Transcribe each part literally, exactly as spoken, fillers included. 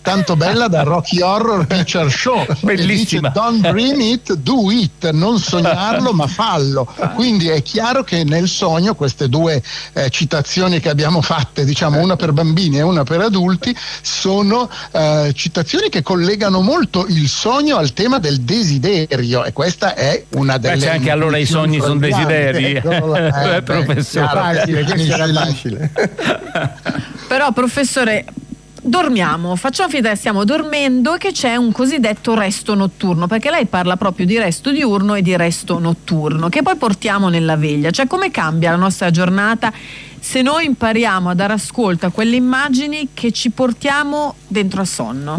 altrettanto bella da Rocky Horror Picture Show. Bellissima. Dice, don't dream it, do it, non sognarlo ma fallo. Quindi è chiaro che nel sogno queste due eh, citazioni che abbiamo fatte, diciamo una per bambini e una per adulti, sono eh, citazioni che collegano molto il sogno al tema del desiderio, e questa è una delle... Beh, c'è anche allora i sogni sono desideri, eh, eh, professore. Facile, facile. Però professore, dormiamo, facciamo finta che stiamo dormendo e che c'è un cosiddetto resto notturno, perché lei parla proprio di resto diurno e di resto notturno, che poi portiamo nella veglia. Cioè, come cambia la nostra giornata se noi impariamo a dare ascolto a quelle immagini che ci portiamo dentro a sonno?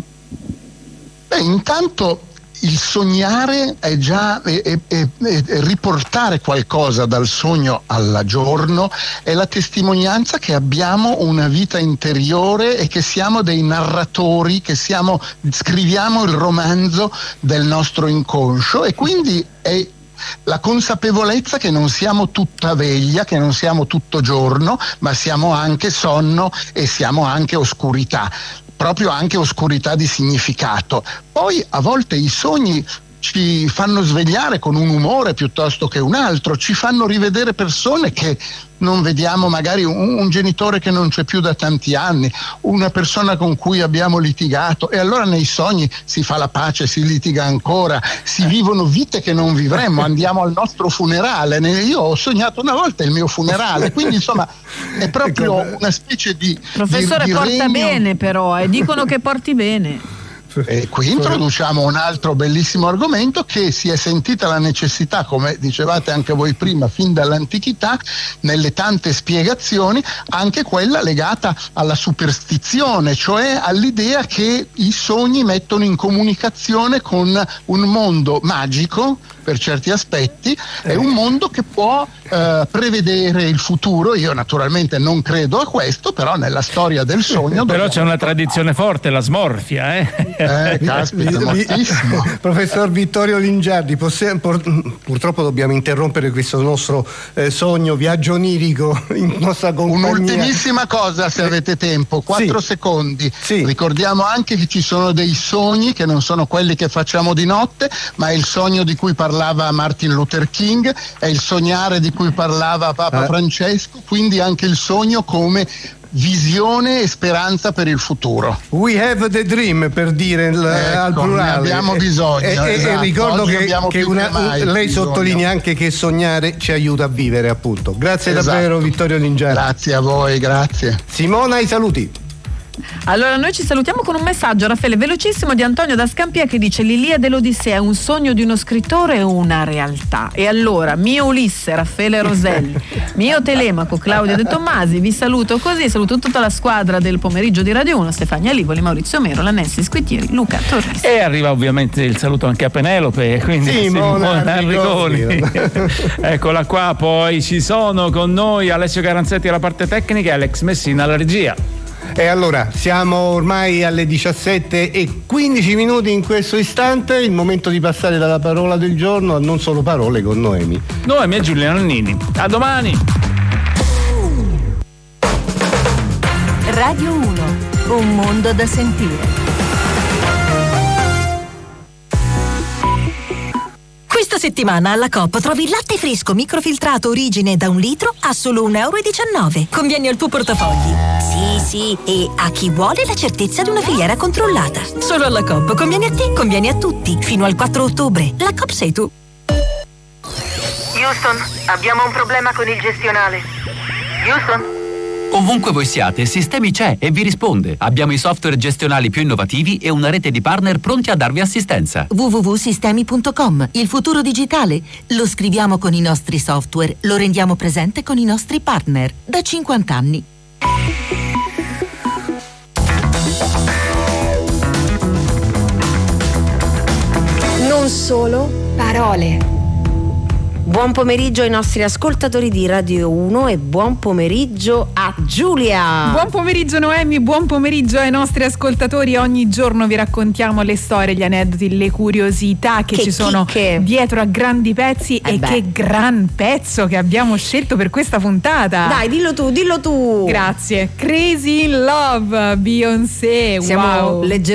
Beh, intanto il sognare è già è, è, è, è riportare qualcosa dal sogno al giorno, è la testimonianza che abbiamo una vita interiore e che siamo dei narratori, che siamo, scriviamo il romanzo del nostro inconscio, e quindi è la consapevolezza che non siamo tutta veglia, che non siamo tutto giorno, ma siamo anche sonno e siamo anche oscurità, proprio anche oscurità di significato. Poi a volte i sogni ci fanno svegliare con un umore piuttosto che un altro, ci fanno rivedere persone che non vediamo, magari un, un genitore che non c'è più da tanti anni, una persona con cui abbiamo litigato, e allora nei sogni si fa la pace, si litiga ancora, si vivono vite che non vivremmo, andiamo al nostro funerale. Io ho sognato una volta il mio funerale, quindi insomma è proprio una specie di professore di, di porta regno. Bene però, e dicono che porti bene. E qui introduciamo un altro bellissimo argomento, che si è sentita la necessità, come dicevate anche voi prima, fin dall'antichità, nelle tante spiegazioni, anche quella legata alla superstizione, cioè all'idea che i sogni mettono in comunicazione con un mondo magico per certi aspetti, è un mondo che può eh, prevedere il futuro. Io naturalmente non credo a questo, però nella storia del sogno però c'è una tradizione forte, la smorfia, eh? Eh, caspita, moltissimo. Professor Vittorio Lingiardi, possiamo, purtroppo dobbiamo interrompere questo nostro eh, sogno viaggio onirico in nostra compagnia. Un'ultimissima cosa, se avete tempo, quattro sì. secondi. Sì. Ricordiamo anche che ci sono dei sogni che non sono quelli che facciamo di notte, ma è il sogno di cui parlava Martin Luther King, è il sognare di cui parlava Papa eh. Francesco, quindi anche il sogno come visione e speranza per il futuro. We have the dream, per dire il, ecco, al plurale. Ne abbiamo bisogno. E, esatto. e ricordo Oggi che, che una, mai lei bisogno. sottolinea anche che sognare ci aiuta a vivere, appunto. Grazie esatto. davvero Vittorio Lingiardi. Grazie a voi, grazie. Simona, i saluti. Allora noi ci salutiamo con un messaggio, Raffaele, velocissimo, di Antonio da Scampia, che dice: l'Iliade dell'Odissea è un sogno di uno scrittore o una realtà? E allora, mio Ulisse, Raffaele Roselli, mio Telemaco, Claudio De Tommasi, vi saluto così, saluto tutta la squadra del pomeriggio di Radio uno, Stefania Livoli, Maurizio Mero, Lanessi Squittieri, Luca Torres. E arriva ovviamente il saluto anche a Penelope, quindi Simona, Simona Arrigoni. Eccola qua. Poi ci sono con noi Alessio Caranzetti alla parte tecnica e Alex Messina alla regia. E allora siamo ormai alle diciassette e quindici minuti in questo istante, il momento di passare dalla parola del giorno a non solo parole con Noemi. Noemi e Giulia Nannini. A domani. Radio uno, un mondo da sentire. Questa settimana alla Coop trovi il latte fresco microfiltrato origine da un litro a solo un euro e diciannove. Conviene al tuo portafogli. Sì, sì, e a chi vuole la certezza di una filiera controllata. Solo alla Coop. Conviene a te, conviene a tutti. Fino al quattro ottobre. La Coop sei tu. Houston, abbiamo un problema con il gestionale. Houston? Ovunque voi siate, Sistemi c'è e vi risponde. Abbiamo i software gestionali più innovativi e una rete di partner pronti a darvi assistenza. w w w punto sistemi punto com. Il futuro digitale lo scriviamo con i nostri software, lo rendiamo presente con i nostri partner. Da cinquanta anni. Non solo parole. Buon pomeriggio ai nostri ascoltatori di Radio uno e buon pomeriggio a Giulia. Buon pomeriggio Noemi, buon pomeriggio ai nostri ascoltatori. Ogni giorno vi raccontiamo le storie, gli aneddoti, le curiosità che, che ci sono chicche dietro a grandi pezzi. Eh e beh. Che gran pezzo che abbiamo scelto per questa puntata. Dai, dillo tu, dillo tu. Grazie. Crazy in Love, Beyoncé. Siamo wow. leggermente